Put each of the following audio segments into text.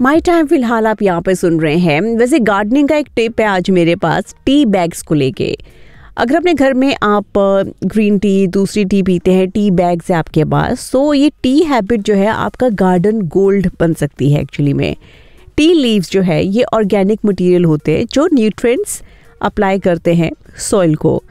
My time फिलहाल आप यहाँ पे सुन रहे हैं। वैसे गार्डनिंग का एक टिप है आज मेरे पास टी बैग्स को लेके। अगर अपने घर में आप ग्रीन टी दूसरी टी पीते हैं, टी बैग्स है आपके पास, तो ये टी हैबिट जो है आपका गार्डन गोल्ड बन सकती है। एक्चुअली में टी लीव्स जो है ये ऑर्गेनिक मटेरियल होते हैं जो न्यूट्रिएंट्स अप्लाई करते हैं सॉइल को।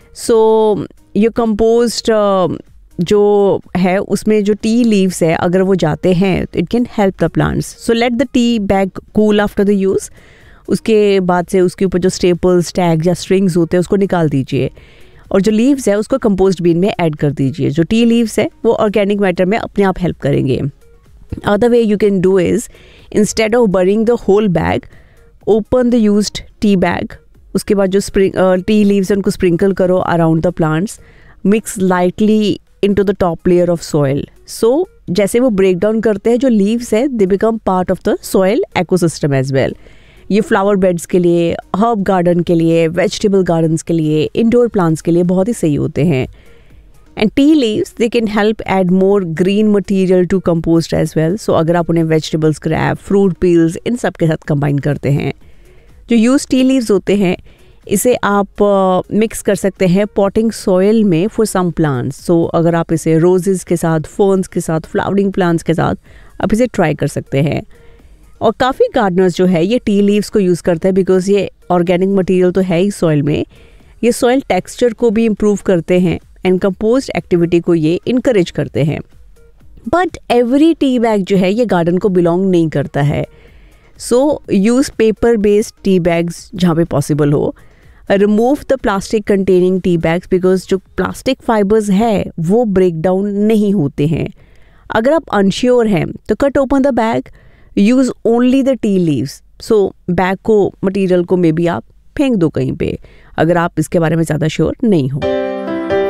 सो ये कंपोस्ट जो है उसमें जो टी लीव्स है अगर वो जाते हैं तो it can help the plants. So let the tea bag cool after the use. उसके बाद से उसके ऊपर जो स्टेपल्स टैग या स्ट्रिंग्स होते हैं उसको निकाल दीजिए और जो लीव्स है उसको कंपोस्ट बीन में ऐड कर दीजिए। जो टी लीव्स है वो ऑर्गेनिक मैटर में अपने आप हेल्प करेंगे। Other way you can do is instead of बरिंग the whole bag, open the used tea bag. उसके बाद जो टी लीव्स है उनको स्प्रिंकल करो around the plants, mix lightly into the top layer of soil. सो जैसे वो break down करते हैं जो लीव्स है they become part of the soil ecosystem as well. ये फ्लावर बेड्स के लिए, हर्ब गार्डन के लिए, वेजिटेबल गार्डन्स के लिए, इंडोर प्लांट्स के लिए बहुत ही सही होते हैं। And tea leaves they can help add more green material to compost as well. सो अगर आप उन्हें वेजिटेबल स्क्रैप, फ्रूट पील्स इन सब के साथ कंबाइन करते हैं, जो यूज टी लीव्स होते हैं इसे आप मिक्स कर सकते हैं पॉटिंग सॉइल में फॉर सम प्लांट्स। सो अगर आप इसे रोजेस के साथ, फर्न्स के साथ, फ्लावरिंग प्लांट्स के साथ आप इसे ट्राई कर सकते हैं। और काफ़ी गार्डनर्स जो है ये टी लीव्स को यूज़ करते हैं बिकॉज ये ऑर्गेनिक मटेरियल तो है ही सॉइल में। ये सॉइल टेक्सचर को भी इम्प्रूव करते हैं एंड कंपोस्ट एक्टिविटी को ये इनकरेज करते हैं। बट एवरी टी बैग जो है ये गार्डन को बिलोंग नहीं करता है। So use paper based tea bags जहाँ पे पॉसिबल हो। Remove the plastic containing tea bags because जो प्लास्टिक फाइबर्स है वो ब्रेक डाउन नहीं होते हैं। अगर आप अनश्योर हैं तो cut open the bag, use only the tea leaves. So bag को, मटेरियल को मे बी आप फेंक दो कहीं पे अगर आप इसके बारे में ज़्यादा श्योर नहीं हो।